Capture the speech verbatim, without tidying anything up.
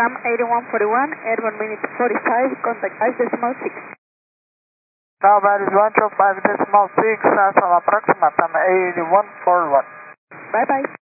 Cam eighty-one forty-one, at one minute forty-five, contact five decimal six. Now that is one two five decimal six, that's from approximate time eighty-one forty-one. Bye bye.